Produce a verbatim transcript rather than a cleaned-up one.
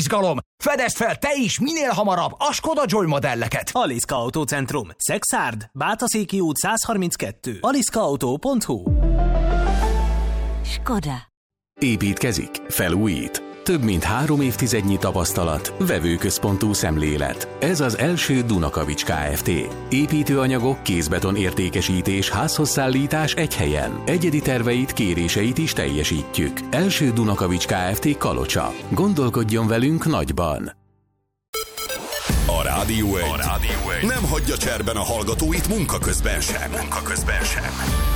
izgalom! Fedezd fel te is minél hamarabb a Skoda Joy modelleket! Aliszka Autócentrum, Szexárd, Bátaszéki út száz harminckettő, aliszkaautó pont hu. Skoda. Építkezik, felújít. Több mint három évtizednyi tapasztalat, vevőközpontú szemlélet. Ez az első Dunakavics Kft. Építőanyagok, kézbeton értékesítés, házhozszállítás egy helyen. Egyedi terveit, kéréseit is teljesítjük. Első Dunakavics Kft. Kalocsa. Gondolkodjon velünk nagyban. A Rádió egy. A Rádió egy nem hagyja cserben a hallgatóit munka közben sem. Munka közben sem.